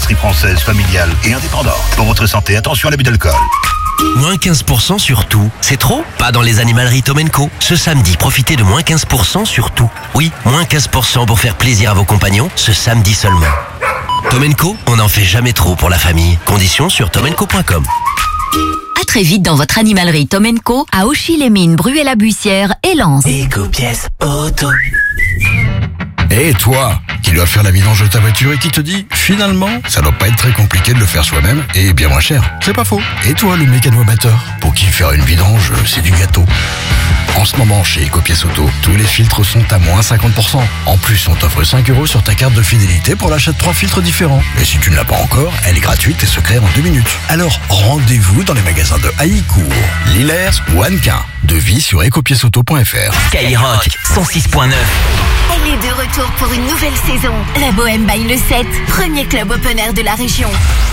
brasserie française, familiale et indépendante. Pour votre santé, attention à l'abus d'alcool. Moins 15% sur tout. C'est trop? Pas dans les animaleries Tom & Co. Ce samedi, profitez de moins 15% sur tout. Oui, moins 15% pour faire plaisir à vos compagnons, ce samedi seulement. Tom & Co, on n'en fait jamais trop pour la famille. Conditions sur tomandco.com. À très vite dans votre animalerie Tom & Co, à Auchy-les-Mines, Bruay-la-Bussière et Lens. Éco-pièces auto. Et toi, qui dois faire la vidange de ta voiture et qui te dit, finalement, ça doit pas être très compliqué de le faire soi-même et bien moins cher. C'est pas faux. Et toi, le mécano-amateur, pour qui faire une vidange, c'est du gâteau. En ce moment, chez Éco-pièces Auto, tous les filtres sont à moins 50%. En plus, on t'offre 5 € sur ta carte de fidélité pour l'achat de 3 filtres différents. Et si tu ne l'as pas encore, elle est gratuite et se crée en 2 minutes. Alors, rendez-vous dans les magasins de Haïcourt, Lillers ou Annequin. Devis sur écopiècesauto.fr. Skyrock 106.9. Elle est de retour pour une nouvelle saison. La Bohème by Le 7, premier club open air de la région.